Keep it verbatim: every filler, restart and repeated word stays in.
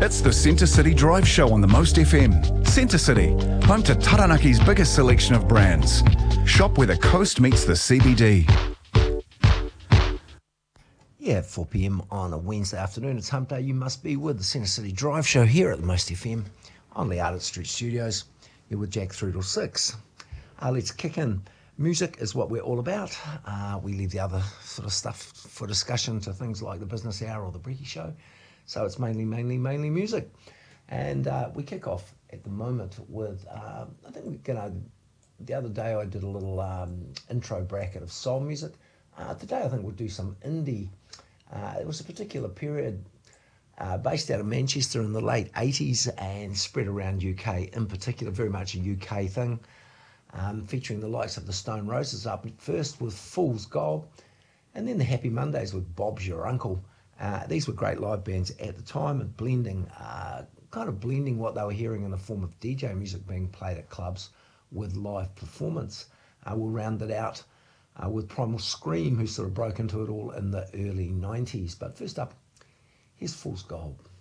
It's the Centre City Drive Show on the Most F M. Centre City, home to Taranaki's biggest selection of brands. Shop where the coast meets the C B D. Yeah, four p.m. on a Wednesday afternoon. It's hump day. You must be with the Centre City Drive Show here at the Most F M on the Arlott Street Studios. You're with Jack through till six. Uh, let's kick in. Music is what we're all about. Uh, we leave the other sort of stuff for discussion to things like the Business Hour or the Brekkie Show. So it's mainly, mainly, mainly music. And uh, we kick off at the moment with, uh, I think, you know, the other day I did a little um, intro bracket of soul music. Uh, today I think we'll do some indie. Uh, it was a particular period uh, based out of Manchester in the late eighties and spread around U K, in particular, very much a U K thing, um, featuring the likes of the Stone Roses up first with Fool's Gold, and then the Happy Mondays with Bob's Your Uncle. Uh, these were great live bands at the time, and blending, uh, kind of blending what they were hearing in the form of D J music being played at clubs with live performance. Uh, we'll round it out uh, with Primal Scream, who sort of broke into it all in the early nineties. But first up, here's Fool's Gold.